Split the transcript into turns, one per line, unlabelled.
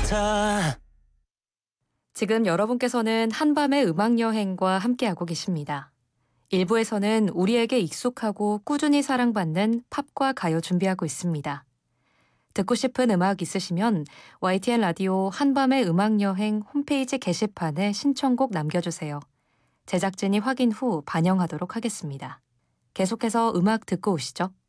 같아.
지금 여러분께서는 한밤의 음악여행과 함께하고 계십니다. 일부에서는 우리에게 익숙하고 꾸준히 사랑받는 팝과 가요 준비하고 있습니다. 듣고 싶은 음악 있으시면 YTN 라디오 한밤의 음악여행 홈페이지 게시판에 신청곡 남겨주세요. 제작진이 확인 후 반영하도록 하겠습니다. 계속해서 음악 듣고 오시죠.